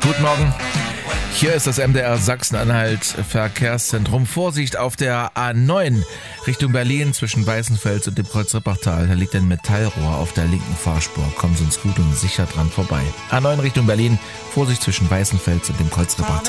Guten Morgen. Hier ist das MDR Sachsen-Anhalt Verkehrszentrum. Vorsicht auf der A9 Richtung Berlin zwischen Weißenfels und dem Kreuzrippachtal. Da liegt ein Metallrohr auf der linken Fahrspur. Kommen Sie uns gut und sicher dran vorbei. A9 Richtung Berlin. Vorsicht zwischen Weißenfels und dem Kreuzrippachtal.